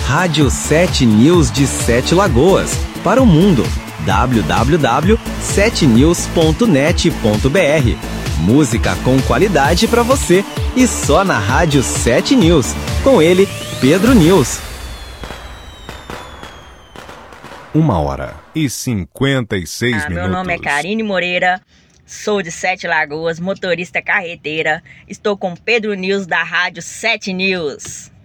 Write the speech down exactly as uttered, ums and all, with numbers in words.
Rádio sete News de Sete Lagoas, para o mundo. w w w ponto sete news ponto net ponto b r. Música com qualidade para você e só na Rádio sete News. Com ele, Pedro News. Uma hora e cinquenta e seis ah, minutos. Meu nome é Karine Moreira, sou de Sete Lagoas, motorista carreteira. Estou com Pedro News da Rádio sete News.